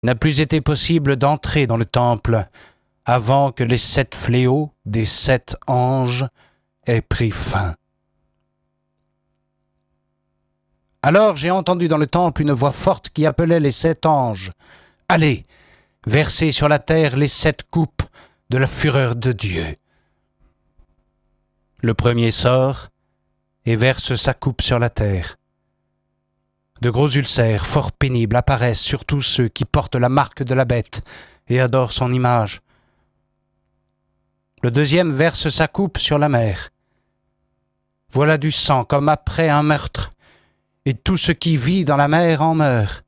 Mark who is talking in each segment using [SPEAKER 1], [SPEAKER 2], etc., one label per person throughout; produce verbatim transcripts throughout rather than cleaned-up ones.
[SPEAKER 1] Il n'a plus été possible d'entrer dans le temple avant que les sept fléaux des sept anges aient pris fin. Alors j'ai entendu dans le temple une voix forte qui appelait les sept anges. « Allez, versez sur la terre les sept coupes de la fureur de Dieu. » Le premier sort et verse sa coupe sur la terre. De gros ulcères fort pénibles apparaissent sur tous ceux qui portent la marque de la bête et adorent son image. Le deuxième verse sa coupe sur la mer. Voilà du sang comme après un meurtre, et tout ce qui vit dans la mer en meurt.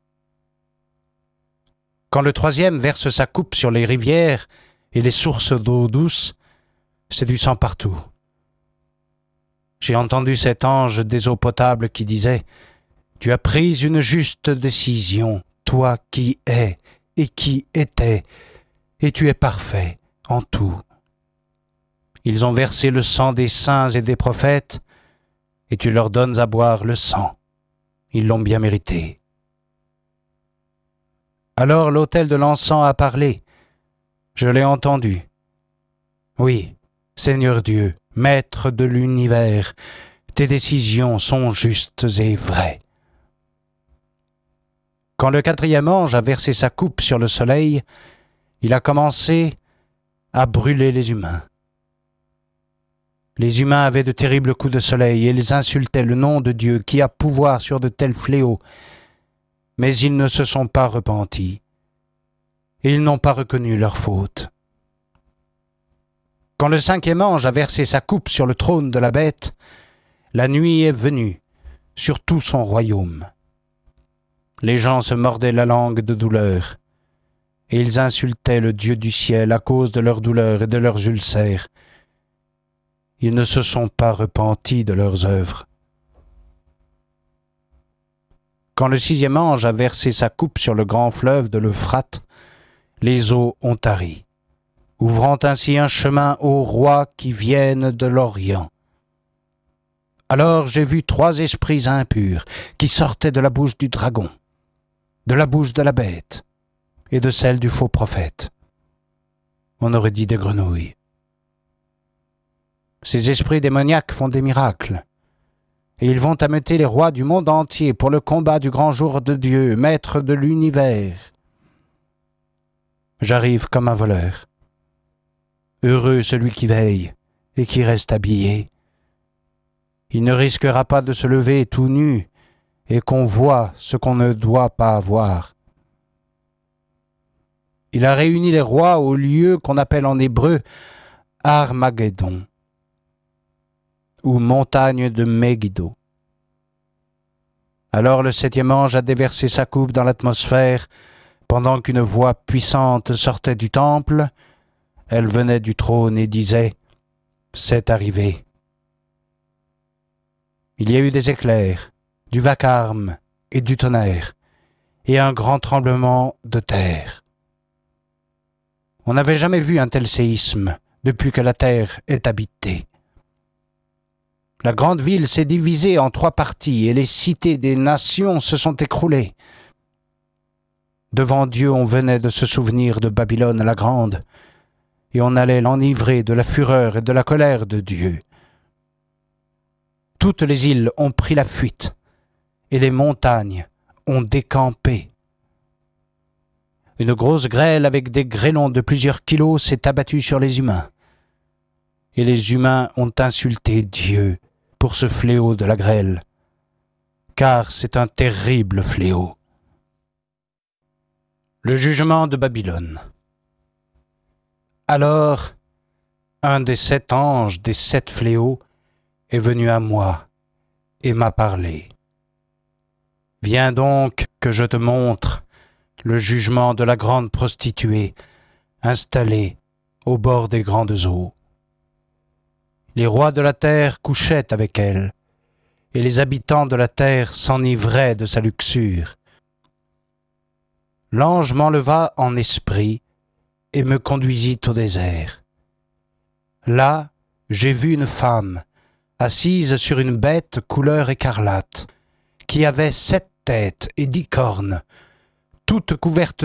[SPEAKER 1] Quand le troisième verse sa coupe sur les rivières et les sources d'eau douce, c'est du sang partout. J'ai entendu cet ange des eaux potables qui disait « Tu as pris une juste décision, toi qui es et qui étais, et tu es parfait en tout. Ils ont versé le sang des saints et des prophètes, et tu leur donnes à boire le sang. Ils l'ont bien mérité. » Alors l'autel de l'encens a parlé. Je l'ai entendu. Oui, Seigneur Dieu, Maître de l'univers, tes décisions sont justes et vraies. Quand le quatrième ange a versé sa coupe sur le soleil, il a commencé à brûler les humains. Les humains avaient de terribles coups de soleil et ils insultaient le nom de Dieu qui a pouvoir sur de tels fléaux. Mais ils ne se sont pas repentis et ils n'ont pas reconnu leur faute. Quand le cinquième ange a versé sa coupe sur le trône de la bête, la nuit est venue sur tout son royaume. Les gens se mordaient la langue de douleur, et ils insultaient le Dieu du ciel à cause de leurs douleurs et de leurs ulcères. Ils ne se sont pas repentis de leurs œuvres. Quand le sixième ange a versé sa coupe sur le grand fleuve de l'Euphrate, les eaux ont tari, ouvrant ainsi un chemin aux rois qui viennent de l'Orient. Alors j'ai vu trois esprits impurs qui sortaient de la bouche du dragon, de la bouche de la bête et de celle du faux prophète. On aurait dit des grenouilles. Ces esprits démoniaques font des miracles, et ils vont ameuter les rois du monde entier pour le combat du grand jour de Dieu, maître de l'univers. J'arrive comme un voleur. Heureux celui qui veille et qui reste habillé. Il ne risquera pas de se lever tout nu et qu'on voit ce qu'on ne doit pas voir. Il a réuni les rois au lieu qu'on appelle en hébreu Armageddon ou montagne de Megiddo. Alors le septième ange a déversé sa coupe dans l'atmosphère pendant qu'une voix puissante sortait du temple. Elle venait du trône et disait « C'est arrivé ». Il y a eu des éclairs, du vacarme et du tonnerre, et un grand tremblement de terre. On n'avait jamais vu un tel séisme depuis que la terre est habitée. La grande ville s'est divisée en trois parties et les cités des nations se sont écroulées. Devant Dieu, on venait de se souvenir de Babylone la grande, et on allait l'enivrer de la fureur et de la colère de Dieu. Toutes les îles ont pris la fuite, et les montagnes ont décampé. Une grosse grêle avec des grêlons de plusieurs kilos s'est abattue sur les humains, et les humains ont insulté Dieu pour ce fléau de la grêle, car c'est un terrible fléau. Le jugement de Babylone. Alors, un des sept anges des sept fléaux est venu à moi et m'a parlé. « Viens donc que je te montre le jugement de la grande prostituée installée au bord des grandes eaux. Les rois de la terre couchaient avec elle, et les habitants de la terre s'enivraient de sa luxure. L'ange m'enleva en esprit et me conduisit au désert. Là, j'ai vu une femme assise sur une bête couleur écarlate, qui avait sept têtes et dix cornes, toute couverte